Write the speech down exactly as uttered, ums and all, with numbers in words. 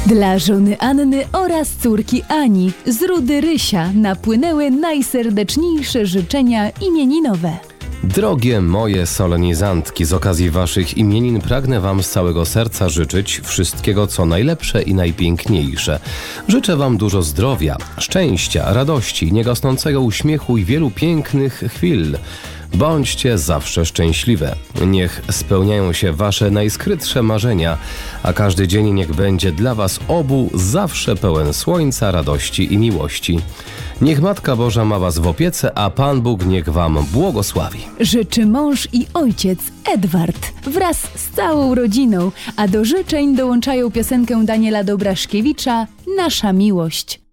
Dla żony Anny oraz córki Ani z Rudy Rysia napłynęły najserdeczniejsze życzenia imieninowe. Drogie moje solenizantki, z okazji waszych imienin pragnę wam z całego serca życzyć wszystkiego, co najlepsze i najpiękniejsze. Życzę wam dużo zdrowia, szczęścia, radości, niegasnącego uśmiechu i wielu pięknych chwil. Bądźcie zawsze szczęśliwe. Niech spełniają się wasze najskrytsze marzenia, a każdy dzień niech będzie dla was obu zawsze pełen słońca, radości i miłości. Niech Matka Boża ma was w opiece, a Pan Bóg niech wam błogosławi. Życzy mąż i ojciec Edward wraz z całą rodziną, a do życzeń dołączają piosenkę Daniela Dobraszkiewicza „Nasza miłość”.